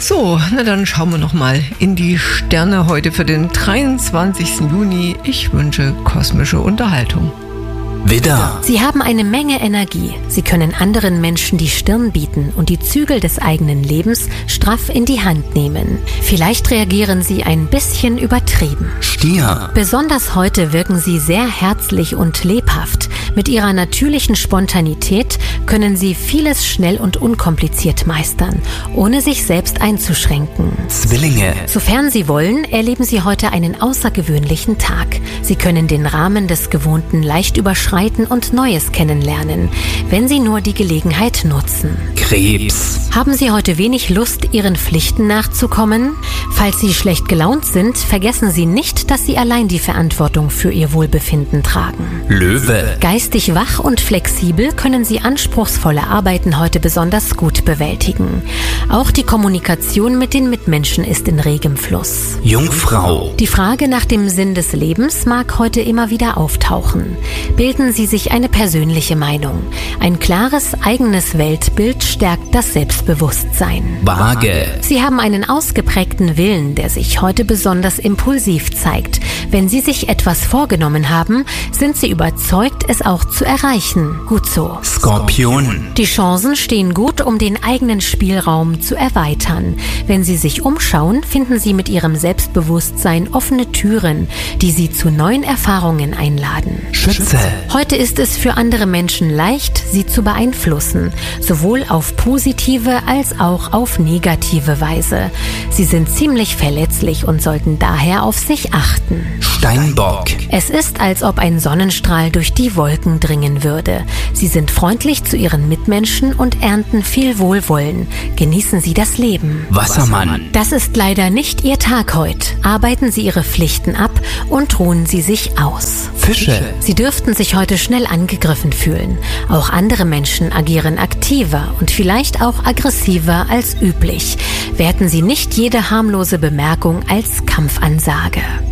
So, na dann schauen wir nochmal in die Sterne heute für den 23. Juni. Ich wünsche kosmische Unterhaltung. Widder. Sie haben eine Menge Energie. Sie können anderen Menschen die Stirn bieten und die Zügel des eigenen Lebens straff in die Hand nehmen. Vielleicht reagieren Sie ein bisschen übertrieben. Stier. Besonders heute wirken Sie sehr herzlich und lebhaft. Mit Ihrer natürlichen Spontanität können Sie vieles schnell und unkompliziert meistern, ohne sich selbst einzuschränken. Zwillinge. Sofern Sie wollen, erleben Sie heute einen außergewöhnlichen Tag. Sie können den Rahmen des Gewohnten leicht überschreiten und Neues kennenlernen, wenn Sie nur die Gelegenheit nutzen. Krebs. Haben Sie heute wenig Lust, Ihren Pflichten nachzukommen? Falls Sie schlecht gelaunt sind, vergessen Sie nicht, dass Sie allein die Verantwortung für Ihr Wohlbefinden tragen. Löwe. Geistig wach und flexibel können Sie anspruchsvolle Arbeiten heute besonders gut bewältigen. Auch die Kommunikation mit den Mitmenschen ist in regem Fluss. Jungfrau. Die Frage nach dem Sinn des Lebens mag heute immer wieder auftauchen. Bilden Sie sich eine persönliche Meinung. Ein klares eigenes Weltbild stärkt das Selbstbewusstsein. Waage. Sie haben einen ausgeprägten Willen, der sich heute besonders impulsiv zeigt. Wenn Sie sich etwas vorgenommen haben, sind Sie überzeugt, es auch zu erreichen. Gut so. Skorpion. Die Chancen stehen gut, um den eigenen Spielraum zu erweitern. Wenn Sie sich umschauen, finden Sie mit Ihrem Selbstbewusstsein offene Türen, die Sie zu neuen Erfahrungen einladen. Schütze. Heute ist es für andere Menschen leicht, sie zu beeinflussen, sowohl auf positive als auch auf negative Weise. Sie sind ziemlich verletzlich und sollten daher auf sich achten. Steinbock. Es ist, als ob ein Sonnenstrahl durch die Wolken dringen würde. Sie sind freundlich zu ihren Mitmenschen und ernten viel Wohlwollen. Genießen Sie das Leben. Wassermann. Das ist leider nicht Ihr Tag heute. Arbeiten Sie Ihre Pflichten ab und ruhen Sie sich aus. Fische. Sie dürften sich heute schnell angegriffen fühlen. Auch andere Menschen agieren aktiver und vielleicht auch aggressiver als üblich. Werten Sie nicht jede harmlose Bemerkung als Kampfansage.